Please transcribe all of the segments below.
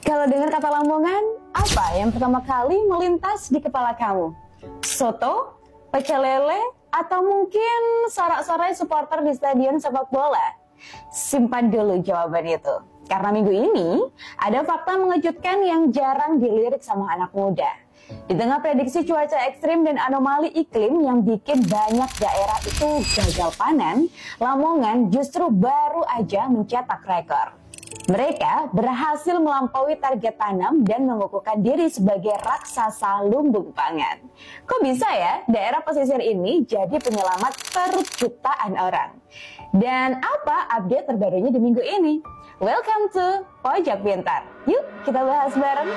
Kalau dengar kata Lamongan, apa yang pertama kali melintas di kepala kamu? Soto, pecel lele, atau mungkin sorak-sorai supporter di stadion sepak bola? Simpan dulu jawaban itu. Karena minggu ini, ada fakta mengejutkan yang jarang dilirik sama anak muda. Di tengah prediksi cuaca ekstrim dan anomali iklim yang bikin banyak daerah itu gagal panen, Lamongan justru baru aja mencetak rekor. Mereka berhasil melampaui target tanam dan mengukuhkan diri sebagai raksasa lumbung pangan. Kok bisa ya daerah pesisir ini jadi penyelamat perjutaan orang? Dan apa update terbarunya di minggu ini? Welcome to Pojok Pintar. Yuk kita bahas bareng.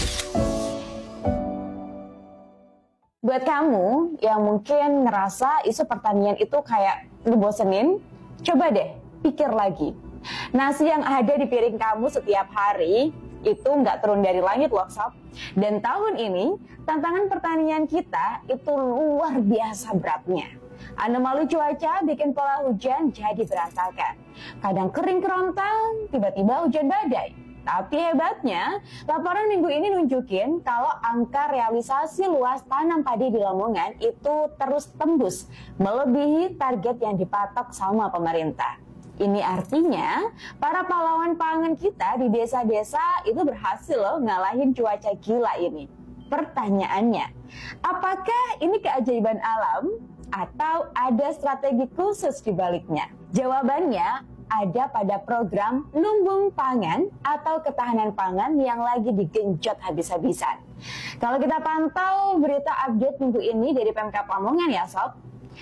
Buat kamu yang mungkin ngerasa isu pertanian itu kayak ngebosenin, coba deh pikir lagi. Nasi yang ada di piring kamu setiap hari itu nggak turun dari langit loh sob. Dan tahun ini tantangan pertanian kita itu luar biasa beratnya. Anomali cuaca bikin pola hujan jadi berantakan. Kadang kering kerontang, tiba-tiba hujan badai. Tapi hebatnya, laporan minggu ini nunjukin kalau angka realisasi luas tanam padi di Lamongan itu terus tembus, melebihi target yang dipatok sama pemerintah. Ini artinya, para pahlawan pangan kita di desa-desa itu berhasil loh ngalahin cuaca gila ini. Pertanyaannya, apakah ini keajaiban alam atau ada strategi khusus di baliknya? Jawabannya ada pada program lumbung pangan atau ketahanan pangan yang lagi digenjot habis-habisan. Kalau kita pantau berita update minggu ini dari Pemkab Lamongan ya sob,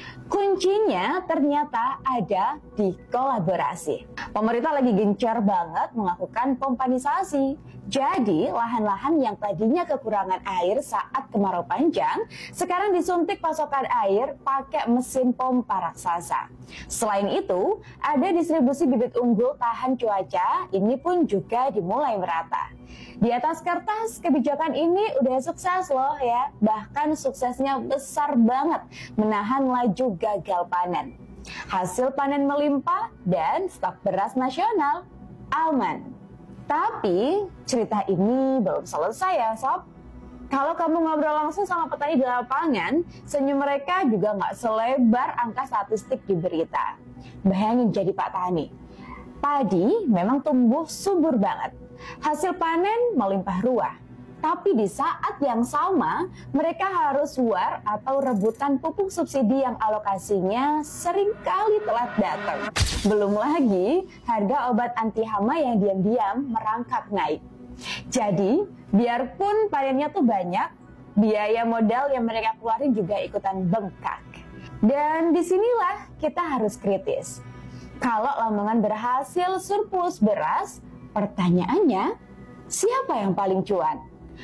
kuncinya ternyata ada di kolaborasi. Pemerintah lagi gencar banget melakukan pompanisasi. Jadi lahan-lahan yang tadinya kekurangan air saat kemarau panjang, sekarang disuntik pasokan air pakai mesin pompa raksasa. Selain itu, ada distribusi bibit unggul tahan cuaca, ini pun juga dimulai merata. Di atas kertas, kebijakan ini udah sukses loh ya. Bahkan suksesnya besar banget, menahan laju gagal panen. Hasil panen melimpah dan stok beras nasional aman. Tapi cerita ini belum selesai ya sob. Kalau kamu ngobrol langsung sama petani di lapangan, senyum mereka juga nggak selebar angka statistik di berita. Bayangin jadi Pak Tani. Padi memang tumbuh subur banget. Hasil panen melimpah ruah. Tapi di saat yang sama, mereka harus war atau rebutan pupuk subsidi yang alokasinya seringkali telat datang. Belum lagi harga obat anti hama yang diam-diam merangkak naik. Jadi, biarpun panennya tuh banyak, biaya modal yang mereka keluarin juga ikutan bengkak. Dan disinilah kita harus kritis. Kalau Lamongan berhasil surplus beras, pertanyaannya, siapa yang paling cuan?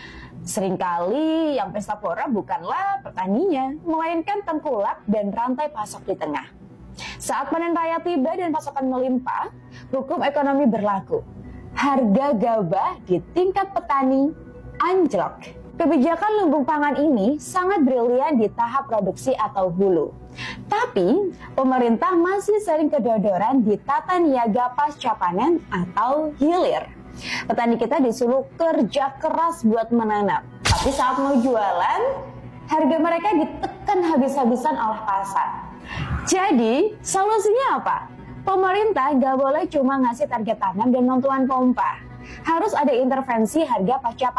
Seringkali yang pesta pora bukanlah petaninya, melainkan tengkulak dan rantai pasok di tengah. Saat panen raya tiba dan pasokan melimpah, hukum ekonomi berlaku. Harga gabah di tingkat petani anjlok. Kebijakan lumbung pangan ini sangat brilian di tahap produksi atau hulu. Tapi, pemerintah masih sering kedodoran di tata niaga pasca panen atau hilir. Petani kita disuruh kerja keras buat menanam. Tapi saat mau jualan, harga mereka ditekan habis-habisan oleh pasar. Jadi, solusinya apa? Pemerintah gak boleh cuma ngasih target tanam dan bantuan pompa. Harus ada intervensi harga pasca panen.